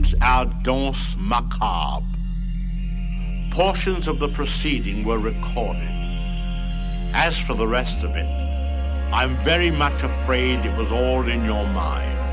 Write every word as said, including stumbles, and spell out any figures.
concludes our Danse Macabre. Portions of the proceeding were recorded. As for the rest of it, I'm very much afraid it was all in your mind.